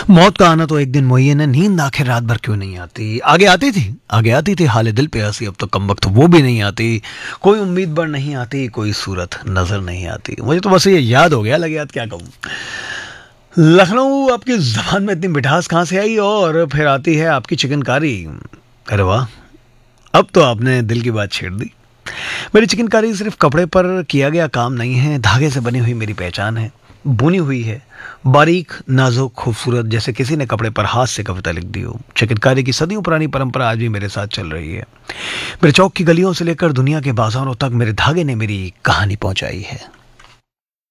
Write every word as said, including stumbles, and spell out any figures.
मौत का आना तो एक दिन मुय्यन है, नींद आखिर रात भर क्यों नहीं आती। आगे आती थी आगे आती थी हाले दिल पे हंसी, अब तो कम वक्त वो भी नहीं आती। कोई उम्मीद बर नहीं आती, कोई सूरत नजर नहीं आती। मुझे तो बस ये याद हो गया, लगे याद क्या कहूँ। लखनऊ आपकी जबान में इतनी मिठास कहाँ से आई, और फिर आती है आपकी चिकनकारी। अरे वाह, अब तो आपने दिल की बात छेड़ दी। मेरी चिकनकारी सिर्फ कपड़े पर किया गया काम नहीं है, धागे से बनी हुई मेरी पहचान है। बुनी हुई है, बारीक नाजुक खूबसूरत, जैसे किसी ने कपड़े पर हाथ से कविता लिख दी हो। चिकनकारी की सदियों पुरानी परंपरा आज भी मेरे साथ चल रही है। मेरे चौक की गलियों से लेकर दुनिया के बाजारों तक मेरे धागे ने मेरी कहानी पहुंचाई है।